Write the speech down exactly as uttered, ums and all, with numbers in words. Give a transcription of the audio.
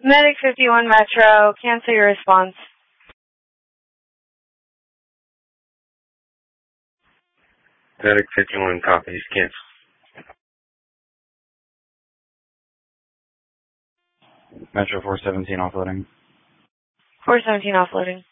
Medic fifty-one Metro, cancel your response. Medic fifty-one copies, cancel. Metro four seventeen offloading. four seventeen offloading.